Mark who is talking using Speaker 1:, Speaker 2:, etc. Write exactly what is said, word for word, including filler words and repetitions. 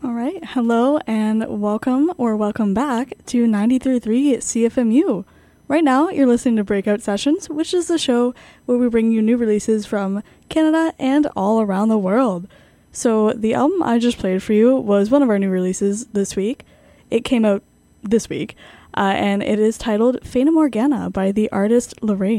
Speaker 1: All right, hello and welcome or welcome back to ninety-three point three C F M U. Right now, you're listening to Breakout Sessions, which is the show where we bring you new releases from Canada and all around the world. So the album I just played for you was one of our new releases this week. It came out this week, uh, and it is titled Fata Morgana by the artist Lorraine.